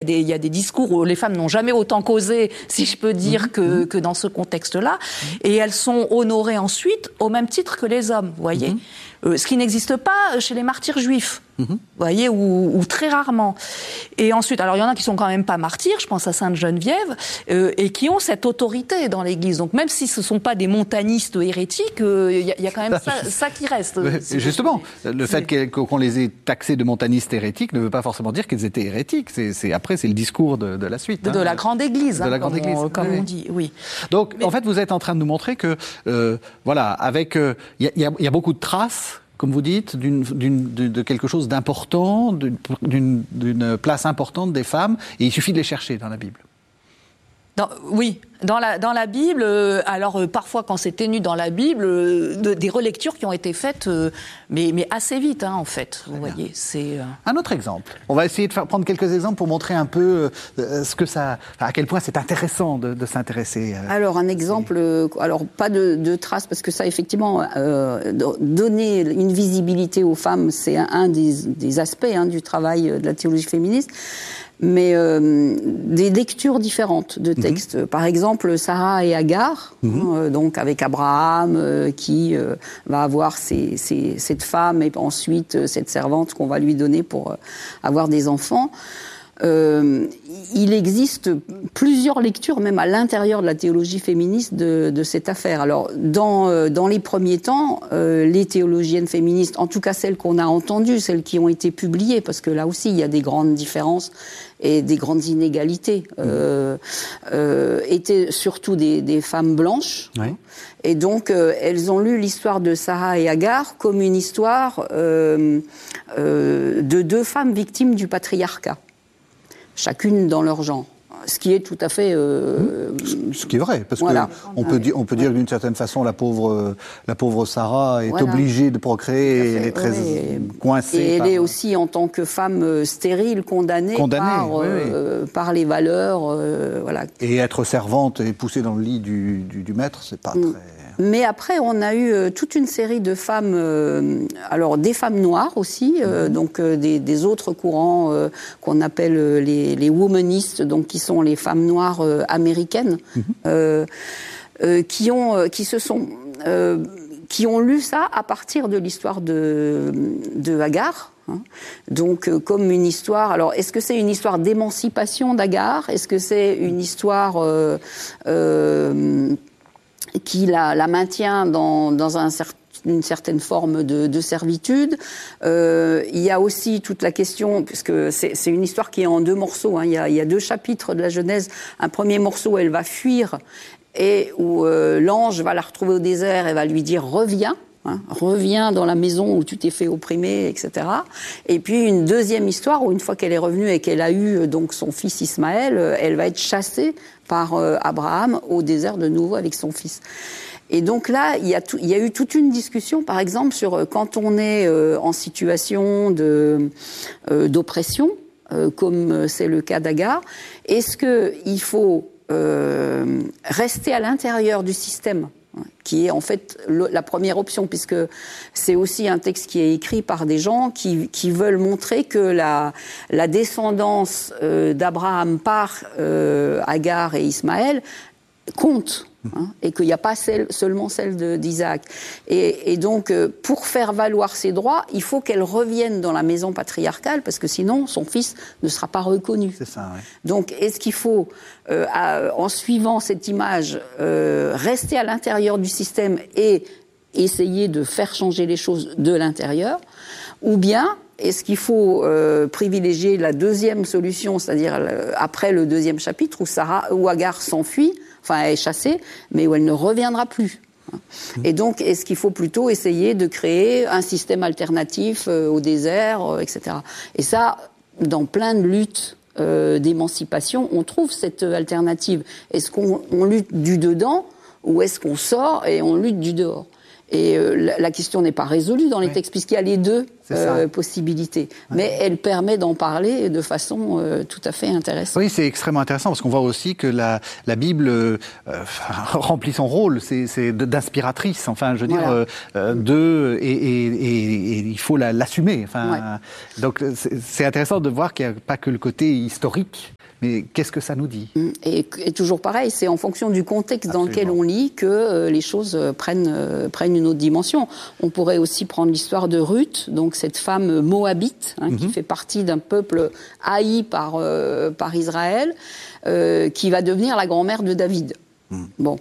y a des discours où les femmes n'ont jamais autant causé, si je peux dire, que dans ce contexte-là. Et elles sont honorées ensuite au même titre que les hommes, vous voyez. Ce qui n'existe pas chez les martyrs juifs, vous voyez, ou très rarement. Et ensuite, alors il y en a qui sont quand même pas martyrs, je pense à Sainte Geneviève, et qui ont cette autorité dans l'Église. Donc même si ce sont pas des montanistes hérétiques, il y a quand même ça qui reste. Justement, le fait qu'on les ait taxés de montanistes hérétiques ne veut pas forcément dire qu'ils étaient hérétiques. Après, c'est le discours de la suite. De la grande Église, de la grande Église, comme on dit, oui. Donc, en fait, vous êtes en train de nous montrer que, voilà, avec, il y a beaucoup de traces, comme vous dites, de quelque chose d'important, d'une place importante des femmes, et il suffit de les chercher dans la Bible. Oui, dans la Bible, alors parfois quand c'est ténu dans la Bible, des relectures qui ont été faites, mais assez vite, en fait. Vous voyez, c'est un autre exemple. On va essayer de prendre quelques exemples pour montrer un peu à quel point c'est intéressant de s'intéresser. Alors un exemple, alors pas de traces, parce que ça effectivement donner une visibilité aux femmes, c'est un des aspects du travail de la théologie féministe. Mais des lectures différentes de textes. Par exemple, Sarah et Agar, donc avec Abraham qui va avoir cette femme et ensuite cette servante qu'on va lui donner pour avoir des enfants. Il existe plusieurs lectures, même à l'intérieur de la théologie féministe, de cette affaire. Alors, dans les premiers temps, les théologiennes féministes, en tout cas celles qu'on a entendues, celles qui ont été publiées, parce que là aussi, il y a des grandes différences et des grandes inégalités, étaient surtout des femmes blanches. Oui. Et donc, elles ont lu l'histoire de Sarah et Agar comme une histoire de deux femmes victimes du patriarcat, chacune dans leur genre. Ce qui est tout à fait... Ce qui est vrai, parce qu'on peut dire d'une certaine façon la pauvre Sarah est obligée de procréer et elle est très coincée. Et elle est aussi, en tant que femme stérile, condamnée par les valeurs. Et être servante et poussée dans le lit du maître, c'est pas très... Mais après, on a eu toute une série de femmes, alors des femmes noires aussi, donc des autres courants qu'on appelle les womanistes, donc qui sont les femmes noires américaines, qui ont lu ça à partir de l'histoire de Agar. Donc, comme une histoire... Alors, est-ce que c'est une histoire d'émancipation d'Agar ? Est-ce que c'est une histoire... qui la maintient dans une certaine forme de servitude. Il y a aussi toute la question, puisque c'est une histoire qui est en deux morceaux, il y a deux chapitres de la Genèse. Un premier morceau, elle va fuir, et où l'ange va la retrouver au désert et va lui dire « reviens ». Reviens dans la maison où tu t'es fait opprimer, etc. Et puis une deuxième histoire où une fois qu'elle est revenue et qu'elle a eu donc son fils Ismaël, elle va être chassée par Abraham au désert de nouveau avec son fils. Et donc là, il y a eu toute une discussion, par exemple, sur quand on est en situation d'oppression, comme c'est le cas d'Agar, est-ce qu'il faut rester à l'intérieur du système, qui est en fait la première option, puisque c'est aussi un texte qui est écrit par des gens qui veulent montrer que la descendance d'Abraham par Agar et Ismaël compte, et qu'il n'y a pas seulement celle d'Isaac. Et donc, pour faire valoir ses droits, il faut qu'elle revienne dans la maison patriarcale, parce que sinon, son fils ne sera pas reconnu. C'est ça, oui. Donc, est-ce qu'il faut, en suivant cette image, rester à l'intérieur du système et essayer de faire changer les choses de l'intérieur, ou bien est-ce qu'il faut privilégier la deuxième solution, c'est-à-dire après le deuxième chapitre où Agar s'enfuit, enfin elle est chassée, mais où elle ne reviendra plus. Et donc, est-ce qu'il faut plutôt essayer de créer un système alternatif au désert, etc. Et ça, dans plein de luttes d'émancipation, on trouve cette alternative. Est-ce qu'on lutte du dedans ou est-ce qu'on sort et on lutte du dehors ? Et la question n'est pas résolue dans les textes, puisqu'il y a les deux possibilités. Ouais. Mais elle permet d'en parler de façon tout à fait intéressante. Oui, c'est extrêmement intéressant, parce qu'on voit aussi que la Bible remplit son rôle, c'est d'inspiratrice, enfin, je veux dire, et il faut l'assumer. Enfin, donc, c'est intéressant de voir qu'il n'y a pas que le côté historique Mais qu'est-ce que ça nous dit ? Et toujours pareil, c'est en fonction du contexte dans lequel on lit que les choses prennent une autre dimension. On pourrait aussi prendre l'histoire de Ruth, donc cette femme moabite, qui fait partie d'un peuple haï par Israël, qui va devenir la grand-mère de David. Bon,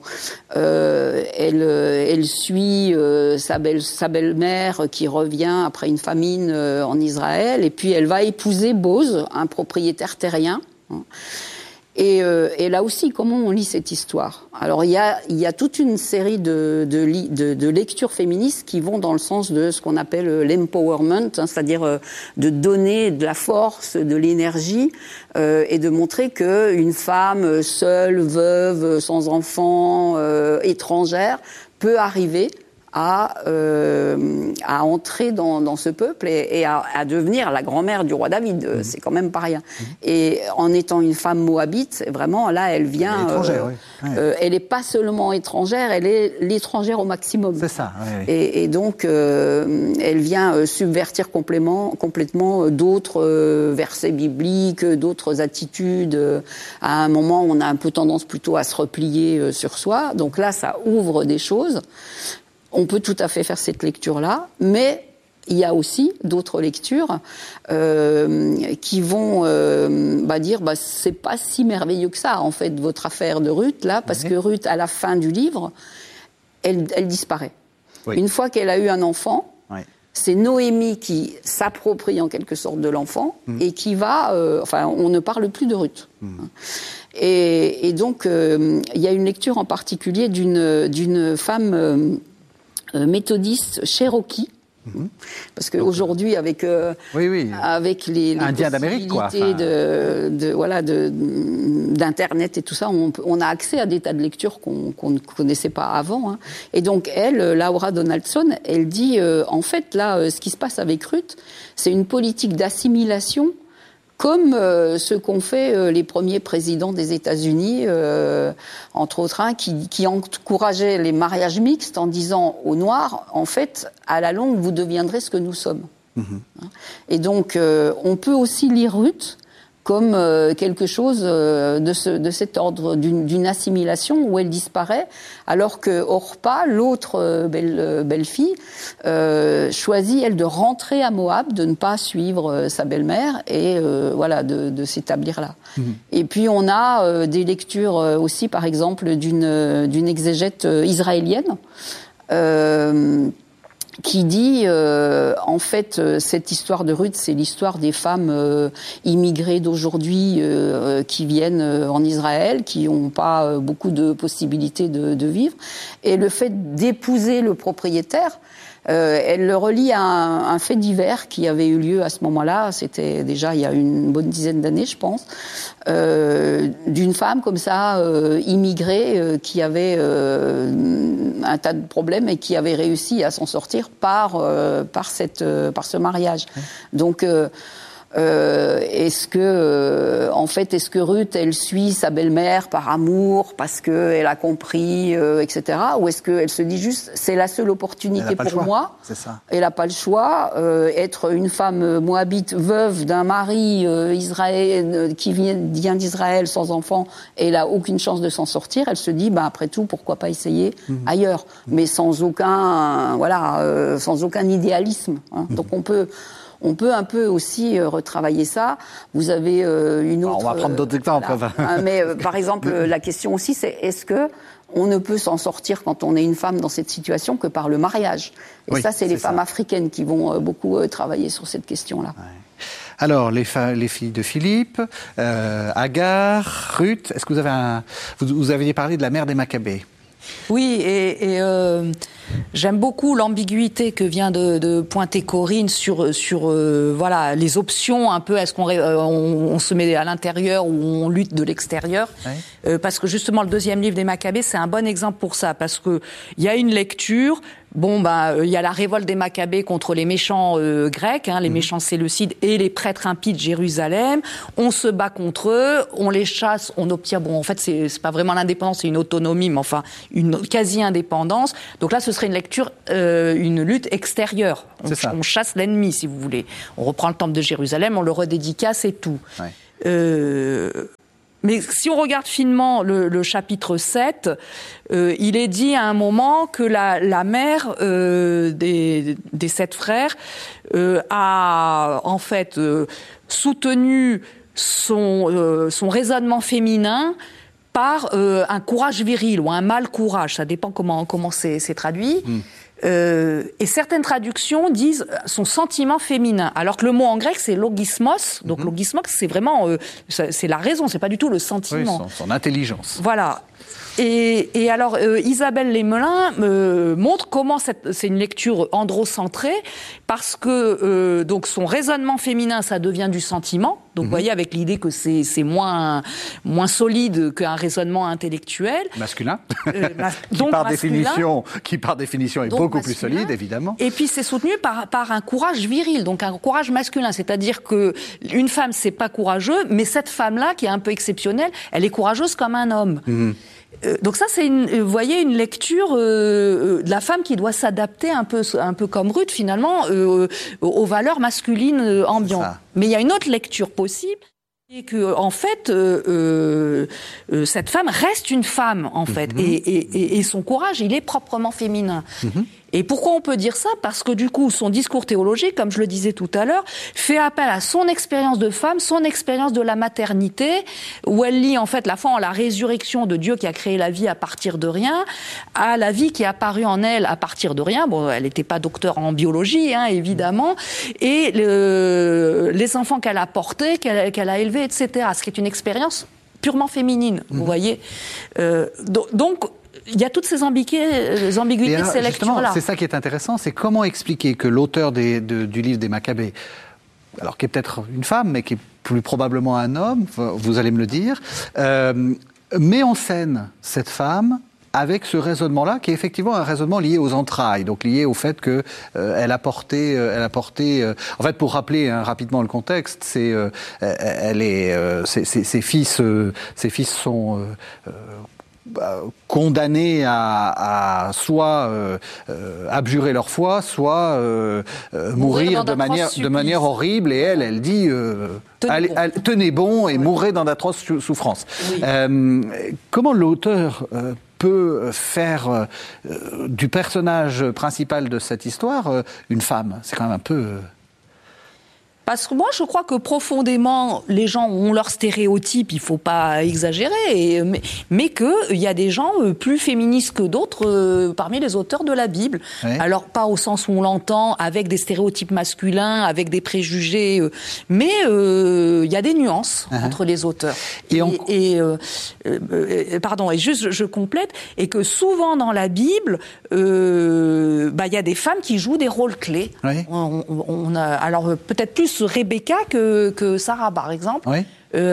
elle suit sa belle-mère qui revient après une famine en Israël, et puis elle va épouser Boz, un propriétaire terrien. Et là aussi, comment on lit cette histoire ? Alors, il y a toute une série de lectures féministes qui vont dans le sens de ce qu'on appelle l'empowerment, c'est-à-dire de donner de la force, de l'énergie, et de montrer qu'une femme seule, veuve, sans enfant, étrangère, peut arriver à entrer dans ce peuple et à devenir la grand-mère du roi David. C'est quand même pas rien. Et en étant une femme moabite, vraiment, là, elle vient... Elle est étrangère, oui. Elle n'est pas seulement étrangère, elle est l'étrangère au maximum. C'est ça, oui. Et donc, elle vient subvertir complètement d'autres versets bibliques, d'autres attitudes. À un moment, on a un peu tendance plutôt à se replier sur soi. Donc là, ça ouvre des choses. On peut tout à fait faire cette lecture-là, mais il y a aussi d'autres lectures qui vont dire c'est pas si merveilleux que ça, en fait, votre affaire de Ruth, là, parce que Ruth, à la fin du livre, elle disparaît. Oui. Une fois qu'elle a eu un enfant, c'est Noémie qui s'approprie en quelque sorte de l'enfant et qui va... on ne parle plus de Ruth. Et donc, il y a une lecture en particulier d'une femme... méthodiste cherokee, parce qu'aujourd'hui avec les Indiens d'Amérique, possibilités d'internet et tout ça, on a accès à des tas de lectures qu'on ne connaissait pas avant. Et donc elle, Laura Donaldson, elle dit en fait là, ce qui se passe avec Ruth, c'est une politique d'assimilation. Comme ce qu'ont fait les premiers présidents des États-Unis, entre autres, qui encourageaient les mariages mixtes en disant aux Noirs, en fait, à la longue, vous deviendrez ce que nous sommes. Et donc, on peut aussi lire Ruth comme quelque chose de cet ordre, d'une assimilation où elle disparaît, alors que Orpa, l'autre belle-fille, choisit, elle, de rentrer à Moab, de ne pas suivre sa belle-mère et de s'établir là. Et puis on a des lectures aussi, par exemple, d'une exégète israélienne, qui dit, en fait, cette histoire de Ruth, c'est l'histoire des femmes immigrées d'aujourd'hui qui viennent en Israël, qui n'ont pas beaucoup de possibilités de vivre. Et le fait d'épouser le propriétaire, elle le relie à un fait divers qui avait eu lieu à ce moment-là, c'était déjà il y a une bonne dizaine d'années, je pense, d'une femme comme ça, immigrée, qui avait un tas de problèmes et qui avait réussi à s'en sortir par ce mariage. Donc est-ce que Ruth, elle suit sa belle-mère par amour, parce qu'elle a compris, etc. Ou est-ce qu'elle se dit juste, c'est la seule opportunité pour moi. C'est ça. Elle n'a pas le choix. Être une femme moabite, veuve d'un mari qui vient d'Israël sans enfant, elle n'a aucune chance de s'en sortir. Elle se dit, après tout, pourquoi pas essayer ailleurs, mais sans aucun idéalisme. Donc on peut un peu aussi retravailler ça. Vous avez une autre... on va prendre d'autres exemples. Mais par exemple, la question aussi, c'est est-ce que on ne peut s'en sortir quand on est une femme dans cette situation que par le mariage ? Et ça, c'est les femmes africaines qui vont beaucoup travailler sur cette question-là. Ouais. Alors, les filles de Philippe, Agar, Ruth, est-ce que vous aviez parlé de la mère des Maccabées ? Oui, et j'aime beaucoup l'ambiguïté que vient de pointer Corinne sur les options un peu. Est-ce qu'on se met à l'intérieur ou on lutte de l'extérieur ? Parce que justement le deuxième livre des Maccabées, c'est un bon exemple pour ça, parce que il y a une lecture. Il y a la révolte des Maccabées contre les méchants grecs, les méchants séleucides et les prêtres impies de Jérusalem. On se bat contre eux, on les chasse, on obtient. En fait, c'est pas vraiment l'indépendance, c'est une autonomie, mais enfin une quasi-indépendance. Donc là, ce serait une lecture, une lutte extérieure. On chasse l'ennemi, si vous voulez. On reprend le temple de Jérusalem, on le redédicace et tout. mais si on regarde finement le chapitre 7, il est dit à un moment que la mère des 7 frères a en fait soutenu son raisonnement féminin par un courage viril ou un mâle courage, ça dépend comment c'est traduit. Et certaines traductions disent son sentiment féminin, alors que le mot en grec c'est logismos, donc logismos c'est vraiment c'est la raison, c'est pas du tout le sentiment. Oui, son intelligence. Voilà. Et alors, Isabelle Lemelin montre comment c'est une lecture androcentrée, parce que donc son raisonnement féminin, ça devient du sentiment. Donc, vous voyez, avec l'idée que c'est moins solide qu'un raisonnement intellectuel. Masculin. Donc qui par définition est beaucoup plus solide, évidemment. Et puis, c'est soutenu par un courage viril, donc un courage masculin. C'est-à-dire que une femme, c'est pas courageux, mais cette femme-là, qui est un peu exceptionnelle, elle est courageuse comme un homme. Donc ça, c'est vous voyez, une lecture de la femme qui doit s'adapter un peu comme Ruth, finalement, aux valeurs masculines ambiantes. Mais il y a une autre lecture possible, et que en fait, cette femme reste une femme, en fait, et son courage, il est proprement féminin. Et pourquoi on peut dire ça ? Parce que du coup, son discours théologique, comme je le disais tout à l'heure, fait appel à son expérience de femme, son expérience de la maternité, où elle lie en fait la foi en la résurrection de Dieu qui a créé la vie à partir de rien, à la vie qui est apparue en elle à partir de rien. Bon, elle n'était pas docteur en biologie, hein, évidemment, et les enfants qu'elle a portés, qu'elle a élevés, etc. Ce qui est une expérience purement féminine, vous voyez. Donc, il y a toutes ces ambiguïtés de ces lectures-là. C'est ça qui est intéressant, c'est comment expliquer que l'auteur du livre des Maccabées, alors qui est peut-être une femme, mais qui est plus probablement un homme, vous allez me le dire, met en scène cette femme avec ce raisonnement-là, qui est effectivement un raisonnement lié aux entrailles, donc lié au fait que elle a porté. En fait, pour rappeler rapidement le contexte, ses fils sont condamnés à soit abjurer leur foi, soit mourir de manière horrible. Et elle dit tenez bon et mourrez dans d'atroces souffrances. Oui. Comment l'auteur peut faire du personnage principal de cette histoire une femme ? C'est quand même un peu... Parce que moi, je crois que profondément, les gens ont leurs stéréotypes, il ne faut pas exagérer, mais qu'il y a des gens plus féministes que d'autres parmi les auteurs de la Bible. Oui. Alors, pas au sens où on l'entend, avec des stéréotypes masculins, avec des préjugés, mais il y a des nuances entre les auteurs. Pardon, et juste, je complète, et que souvent dans la Bible, il y a des femmes qui jouent des rôles clés. Oui. Alors, peut-être plus Rebecca que Sarah, par exemple. Oui.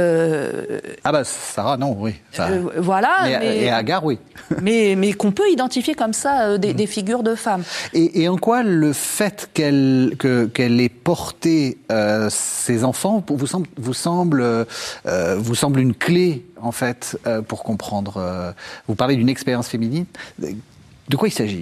Sarah, non, oui. Voilà. Et Agar, oui. mais qu'on peut identifier comme ça des figures de femmes. Et en quoi le fait qu'elle ait porté ses enfants vous semble une clé, en fait, pour comprendre vous parlez d'une expérience féminine. De quoi il s'agit ?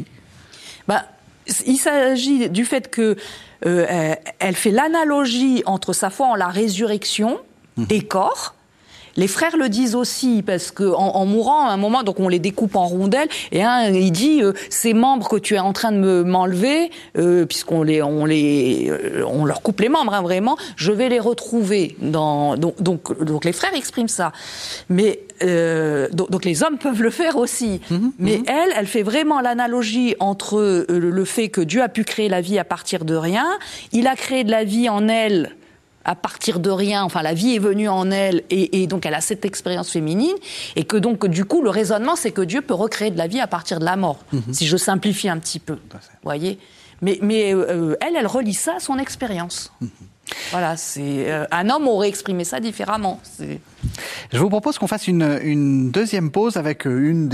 Il s'agit du fait que elle fait l'analogie entre sa foi en la résurrection des corps. Les frères le disent aussi, parce qu'en mourant, à un moment, donc on les découpe en rondelles, et il dit ces membres que tu es en train de m'enlever, puisqu'on leur coupe les membres, hein, vraiment, je vais les retrouver. Donc les frères expriment ça. Mais donc les hommes peuvent le faire aussi. Mais elle fait vraiment l'analogie entre le fait que Dieu a pu créer la vie à partir de rien, il a créé de la vie en elle à partir de rien, enfin la vie est venue en elle, et donc elle a cette expérience féminine, et que donc du coup le raisonnement c'est que Dieu peut recréer de la vie à partir de la mort, si je simplifie un petit peu, vous voyez. Mais elle relie ça à son expérience. Voilà, un homme aurait exprimé ça différemment. Je vous propose qu'on fasse une deuxième pause avec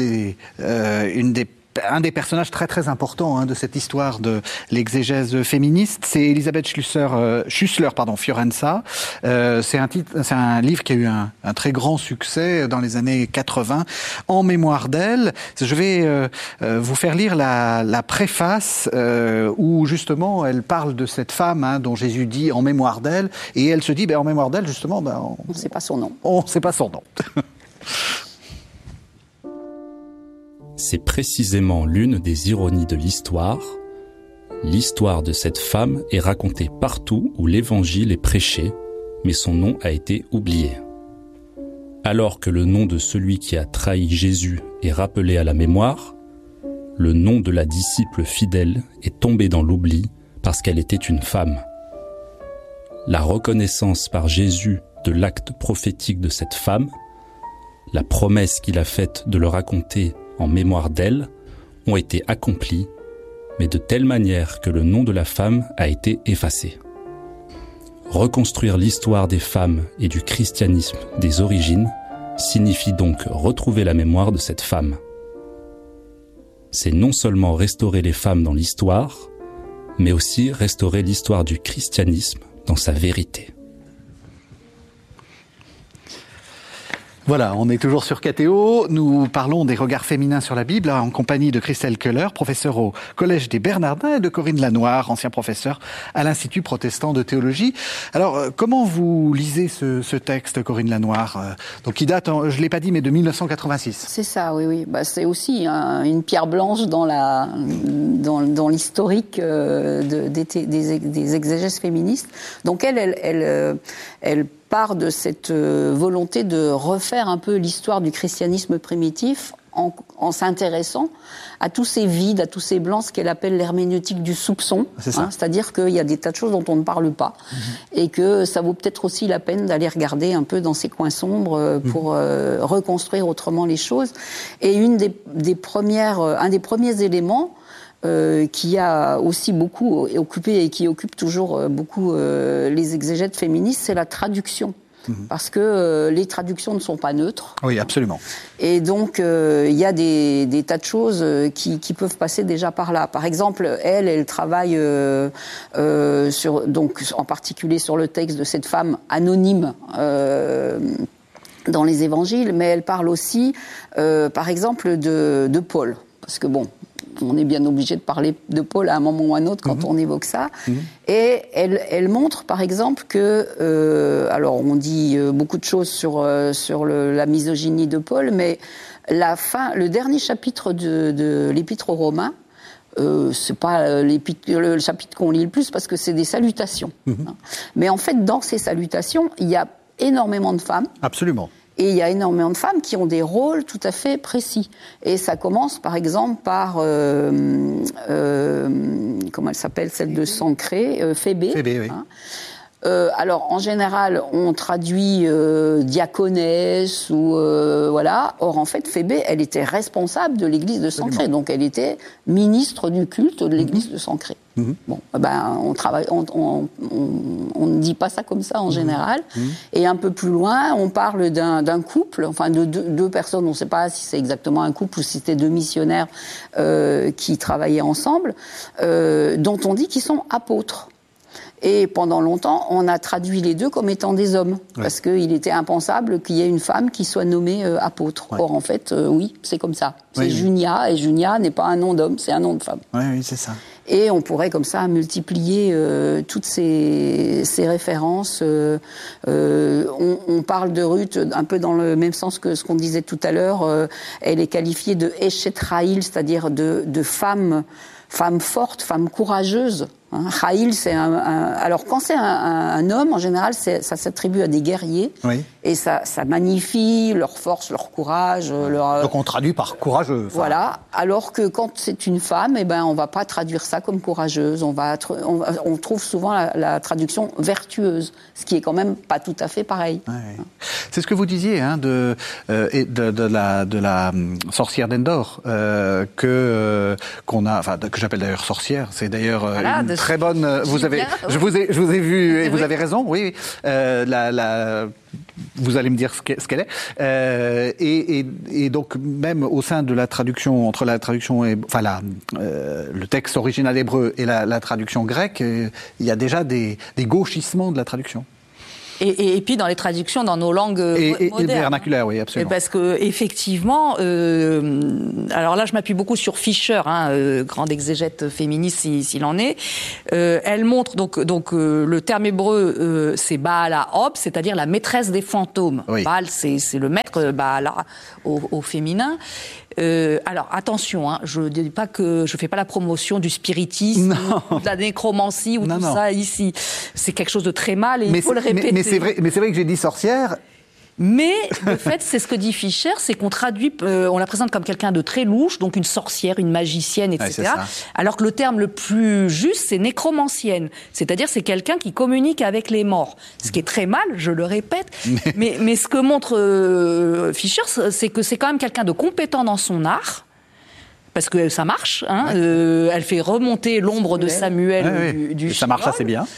un des personnages très très importants de cette histoire de l'exégèse féministe, c'est Elisabeth Schussler, Fiorenza. C'est un livre qui a eu un très grand succès dans les années 80, en mémoire d'elle. Je vais vous faire lire la préface où justement elle parle de cette femme dont Jésus dit en mémoire d'elle, et elle se dit en mémoire d'elle justement on ne sait pas son nom. On ne sait pas son nom. C'est précisément l'une des ironies de l'histoire. L'histoire de cette femme est racontée partout où l'Évangile est prêché, mais son nom a été oublié. Alors que le nom de celui qui a trahi Jésus est rappelé à la mémoire, le nom de la disciple fidèle est tombé dans l'oubli parce qu'elle était une femme. La reconnaissance par Jésus de l'acte prophétique de cette femme, la promesse qu'il a faite de le raconter en mémoire d'elle, ont été accomplies, mais de telle manière que le nom de la femme a été effacé. Reconstruire l'histoire des femmes et du christianisme des origines signifie donc retrouver la mémoire de cette femme. C'est non seulement restaurer les femmes dans l'histoire, mais aussi restaurer l'histoire du christianisme dans sa vérité. Voilà, on est toujours sur KTO. Nous parlons des regards féminins sur la Bible en compagnie de Christelle Keller, professeure au Collège des Bernardins, et de Corinne Lanoir, ancien professeur à l'Institut protestant de théologie. Alors, comment vous lisez ce texte, Corinne Lanoir, donc qui date, je ne l'ai pas dit, mais de 1986? C'est ça, oui. Bah, c'est aussi une pierre blanche dans l'historique des exégèses féministes. Donc elle part de cette volonté de refaire un peu l'histoire du christianisme primitif en s'intéressant à tous ces vides, à tous ces blancs, ce qu'elle appelle l'herméneutique du soupçon. C'est-à-dire qu'il y a des tas de choses dont on ne parle pas et que ça vaut peut-être aussi la peine d'aller regarder un peu dans ces coins sombres pour reconstruire autrement les choses. Et un des premiers éléments qui a aussi beaucoup occupé et qui occupe toujours beaucoup les exégètes féministes, c'est la traduction. Parce que les traductions ne sont pas neutres. Oui, absolument. Et donc, il y a des tas de choses qui peuvent passer déjà par là. Par exemple, elle travaille donc en particulier sur le texte de cette femme anonyme dans les évangiles, mais elle parle aussi, par exemple, de Paul. Parce que bon, on est bien obligé de parler de Paul à un moment ou à un autre quand on évoque ça. Et elle montre, par exemple, que... alors, on dit beaucoup de choses sur la misogynie de Paul, mais le dernier chapitre de l'Épître aux Romains, c'est pas le chapitre qu'on lit le plus, parce que c'est des salutations. Mais en fait, dans ces salutations, il y a énormément de femmes. Absolument. Et il y a énormément de femmes qui ont des rôles tout à fait précis. Et ça commence, par exemple, par... comment elle s'appelle, celle de Sancré, Phébé. Phébé, oui. Hein. Alors, en général, on traduit diaconesse ou voilà. Or, en fait, Phébé, elle était responsable de l'église de Sancré. Donc, elle était ministre du culte de l'église de Sancré. Bon, on ne dit pas ça comme ça en général. Et un peu plus loin, on parle d'un couple, enfin de deux personnes. On ne sait pas si c'est exactement un couple ou si c'était deux missionnaires qui travaillaient ensemble, dont on dit qu'ils sont apôtres. Et pendant longtemps, on a traduit les deux comme étant des hommes, parce qu'il était impensable qu'il y ait une femme qui soit nommée apôtre. Or, en fait, oui, c'est comme ça. C'est Junia, et Junia n'est pas un nom d'homme, c'est un nom de femme. Oui, c'est ça. Et on pourrait comme ça multiplier toutes ces références. On parle de Ruth un peu dans le même sens que ce qu'on disait tout à l'heure. Elle est qualifiée de Eshet Raïl, c'est-à-dire de femme forte, femme courageuse. Raïl, c'est alors quand c'est un homme, en général, ça s'attribue à des guerriers. Oui. Et ça magnifie leur force, leur courage. Donc on traduit par courageux. Enfin. Voilà. Alors que quand c'est une femme, on va pas traduire ça comme courageuse. On trouve souvent la traduction vertueuse, ce qui est quand même pas tout à fait pareil. Oui. C'est ce que vous disiez de la sorcière d'Endor que j'appelle d'ailleurs sorcière. C'est d'ailleurs une très bonne. Je vous ai vu et vous avez raison. Oui. Vous allez me dire ce qu'elle est. Et donc, même au sein de la traduction, entre la traduction et, le texte original hébreu et la traduction grecque, il y a déjà des gauchissements de la traduction. Et puis dans les traductions dans nos langues modernes. Et vernaculaire, oui, absolument. Parce que effectivement, alors là je m'appuie beaucoup sur Fischer, grande exégète féministe s'il en est. Elle montre donc le terme hébreu c'est Baala Ob, c'est-à-dire la maîtresse des fantômes. Oui. Baal c'est le maître, Baala au féminin. Alors attention, je dis pas que je fais pas la promotion du spiritisme, ou de la nécromancie ou tout ça ici. C'est quelque chose de très mal et il faut le répéter. Mais c'est vrai que j'ai dit sorcière. Mais le fait, c'est ce que dit Fischer, c'est qu'on traduit, on la présente comme quelqu'un de très louche, donc une sorcière, une magicienne, etc. Ouais, alors que le terme le plus juste, c'est nécromancienne. C'est-à-dire, c'est quelqu'un qui communique avec les morts. Ce qui est très mal, je le répète. Mais ce que montre Fischer, c'est que c'est quand même quelqu'un de compétent dans son art. Parce que ça marche, elle fait remonter l'ombre de Samuel du ça marche assez bien.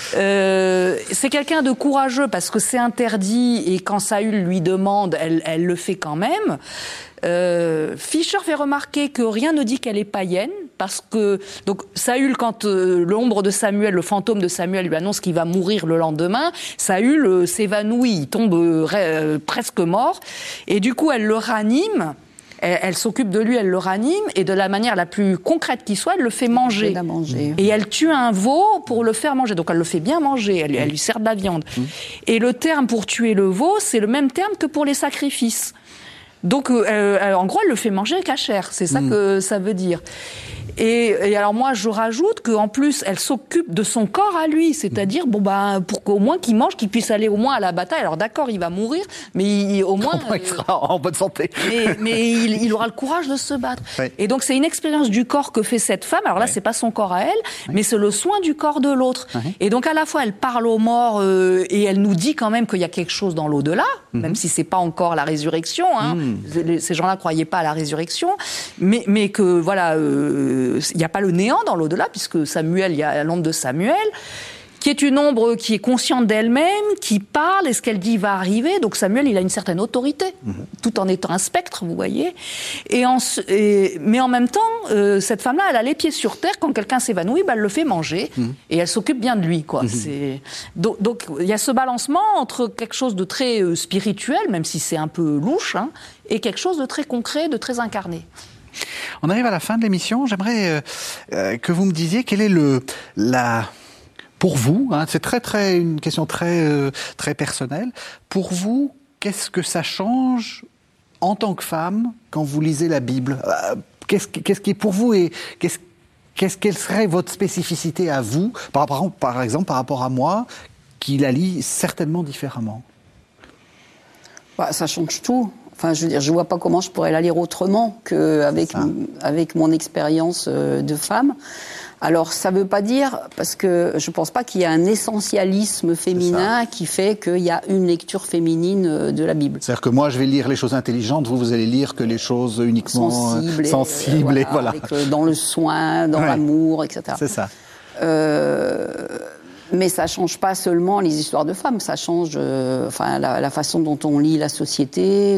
C'est quelqu'un de courageux parce que c'est interdit et quand Saül lui demande, elle le fait quand même. Fischer fait remarquer que rien ne dit qu'elle est païenne parce que donc Saül, quand l'ombre de Samuel, le fantôme de Samuel lui annonce qu'il va mourir le lendemain, Saül s'évanouit, il tombe presque mort et du coup elle le ranime. Elle s'occupe de lui, elle le ranime, et de la manière la plus concrète qui soit, elle le fait manger. Et elle tue un veau pour le faire manger. Donc elle le fait bien manger, elle lui sert de la viande. Et le terme pour tuer le veau, c'est le même terme que pour les sacrifices. Donc en gros, elle le fait manger cachère, c'est ça que ça veut dire. Et alors moi, je rajoute qu'en plus, elle s'occupe de son corps à lui, c'est-à-dire pour qu'au moins qu'il mange, qu'il puisse aller au moins à la bataille. Alors d'accord, il va mourir, mais au moins il sera en bonne santé. Mais il aura le courage de se battre. Oui. Et donc c'est une expérience du corps que fait cette femme. Alors là, c'est pas son corps à elle, mais c'est le soin du corps de l'autre. Et donc à la fois, elle parle aux morts et elle nous dit quand même qu'il y a quelque chose dans l'au-delà, même si c'est pas encore la résurrection. Ces gens-là croyaient pas à la résurrection, mais que voilà. Il n'y a pas le néant dans l'au-delà, puisque Samuel, il y a l'ombre de Samuel, qui est une ombre qui est consciente d'elle-même, qui parle, et ce qu'elle dit va arriver. Donc Samuel, il a une certaine autorité, tout en étant un spectre, vous voyez. Mais en même temps, cette femme-là, elle a les pieds sur terre. Quand quelqu'un s'évanouit, elle le fait manger, et elle s'occupe bien de lui, quoi. Donc il y a ce balancement entre quelque chose de très spirituel, même si c'est un peu louche, et quelque chose de très concret, de très incarné. On arrive à la fin de l'émission. J'aimerais que vous me disiez quel est pour vous, c'est une question très personnelle. Pour vous, qu'est-ce que ça change en tant que femme quand vous lisez la Bible ? Qu'est-ce qui est pour vous et quelle serait votre spécificité à vous, par exemple par rapport à moi, qui la lis certainement différemment ? Ça change tout. Enfin, je veux dire, je vois pas comment je pourrais la lire autrement qu'avec mon expérience de femme. Alors, ça veut pas dire, parce que je pense pas qu'il y a un essentialisme féminin qui fait qu'il y a une lecture féminine de la Bible. C'est-à-dire que moi, je vais lire les choses intelligentes, vous allez lire que les choses uniquement sensibles et voilà. Dans le soin, dans l'amour, etc. C'est ça. Mais ça change pas seulement les histoires de femmes, ça change la façon dont on lit la société,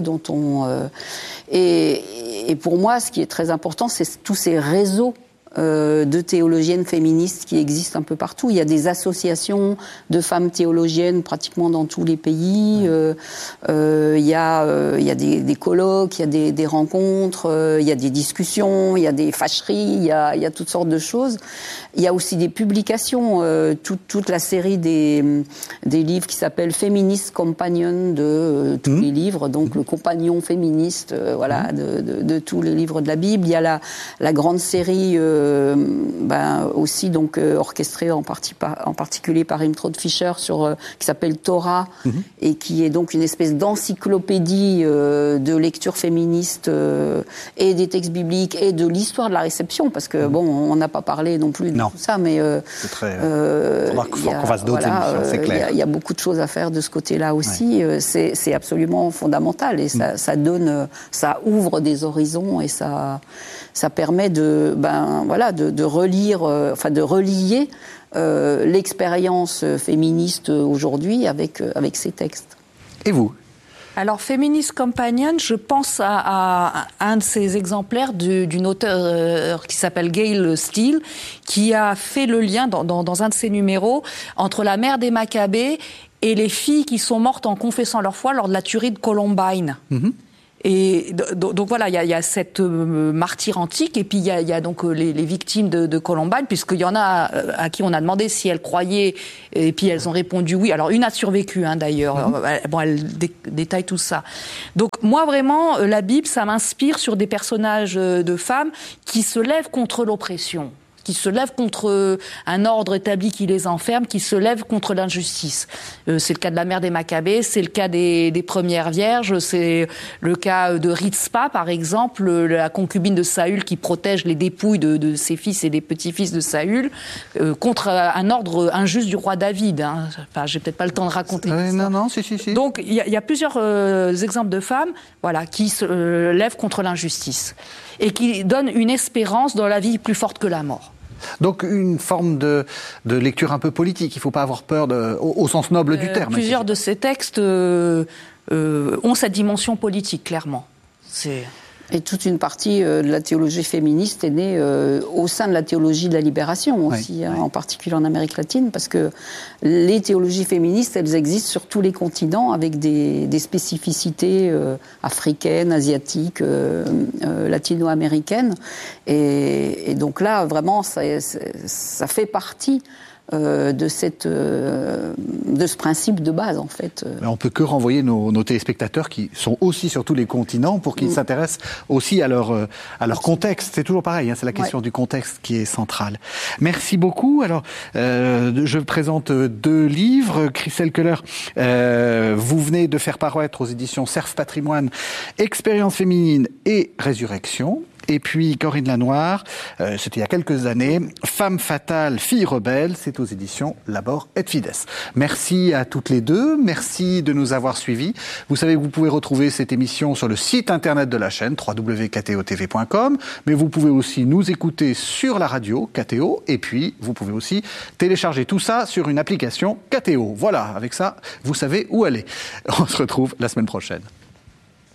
et pour moi, ce qui est très important, c'est tous ces réseaux de théologiennes féministes qui existent un peu partout. Il y a des associations de femmes théologiennes pratiquement dans tous les pays. Il y a des colloques, il y a des rencontres, il y a des discussions, il y a des fâcheries, il y a toutes sortes de choses. Il y a aussi des publications, toute la série des livres qui s'appellent Feminist Companion de tous les livres, donc le compagnon féministe, de tous les livres de la Bible. Il y a la grande série aussi donc orchestrée en particulier par Irmtraud Fischer qui s'appelle Torah et qui est donc une espèce d'encyclopédie de lecture féministe et des textes bibliques et de l'histoire de la réception, parce que on n'a pas parlé non plus de tout ça, mais c'est très qu'on fasse d'autres émissions, c'est clair. Il y a beaucoup de choses à faire de ce côté-là aussi. C'est absolument fondamental et ça ouvre des horizons et ça permet de relire, de relier l'expérience féministe aujourd'hui avec ces textes. Et vous ? Alors, Feminist Companion, je pense à un de ces exemplaires d'une auteure qui s'appelle Gail Steele, qui a fait le lien dans un de ses numéros entre la mère des Maccabées et les filles qui sont mortes en confessant leur foi lors de la tuerie de Columbine. Et donc voilà, il y a cette martyre antique, et puis il y a donc les victimes de Columbine, puisqu'il y en a à qui on a demandé si elles croyaient, et puis elles ont répondu oui. Alors une a survécu, d'ailleurs. Bon, elle détaille tout ça. Donc moi vraiment, la Bible, ça m'inspire sur des personnages de femmes qui se lèvent contre l'oppression, qui se lèvent contre un ordre établi qui les enferme, qui se lèvent contre l'injustice. C'est le cas de la mère des Maccabées, c'est le cas des premières vierges, c'est le cas de Ritzpa, par exemple, la concubine de Saül qui protège les dépouilles de ses fils et des petits-fils de Saül, contre un ordre injuste du roi David. Enfin, j'ai peut-être pas le temps de raconter ça. Non, si. Donc, il y a plusieurs exemples de femmes, voilà, qui se lèvent contre l'injustice et qui donnent une espérance dans la vie plus forte que la mort. Donc une forme de lecture un peu politique, il ne faut pas avoir peur au sens noble du terme. Plusieurs de ces textes ont cette dimension politique, clairement. Et toute une partie de la théologie féministe est née au sein de la théologie de la libération aussi, en particulier en Amérique latine, parce que les théologies féministes, elles existent sur tous les continents avec des spécificités africaines, asiatiques, latino-américaines. Et donc là, vraiment, ça fait partie de ce principe de base, en fait. On ne peut que renvoyer nos téléspectateurs qui sont aussi sur tous les continents pour qu'ils s'intéressent aussi à leur contexte. C'est toujours pareil, c'est la question du contexte qui est centrale. Merci beaucoup. Alors, je présente 2 livres. Christelle Keller, vous venez de faire paraître aux éditions Cerf Patrimoine Expérience féminine et Résurrection. Et puis Corinne Lanoir, c'était il y a quelques années, Femme fatale, fille rebelle, c'est aux éditions Labor et Fides. Merci à toutes les deux, merci de nous avoir suivis. Vous savez que vous pouvez retrouver cette émission sur le site internet de la chaîne, www.ktotv.com, mais vous pouvez aussi nous écouter sur la radio, KTO, et puis vous pouvez aussi télécharger tout ça sur une application KTO. Voilà, avec ça, vous savez où aller. On se retrouve la semaine prochaine.